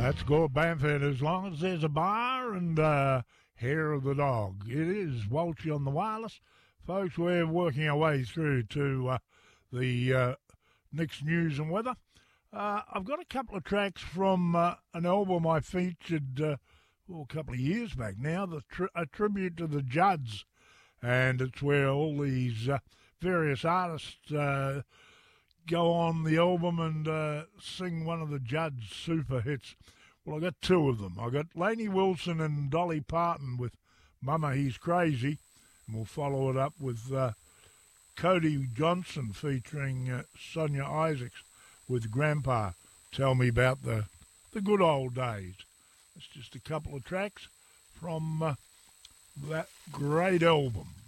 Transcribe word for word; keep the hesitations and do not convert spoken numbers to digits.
That's Gord Bamford, as long as there's a bar and uh, hair of the dog. It is Walshy on the wireless. Folks, we're working our way through to uh, the uh, next news and weather. Uh, I've got a couple of tracks from uh, an album I featured uh, well, a couple of years back now, the tri- a tribute to the Judds. And it's where all these uh, various artists uh, go on the album and uh, sing one of the Judds' super hits. Well, I got two of them. I got Lainey Wilson and Dolly Parton with Mama He's Crazy, and we'll follow it up with uh, Cody Johnson featuring uh, Sonia Isaacs with Grandpa. Tell me about the the good old days. It's just a couple of tracks from uh, that great album.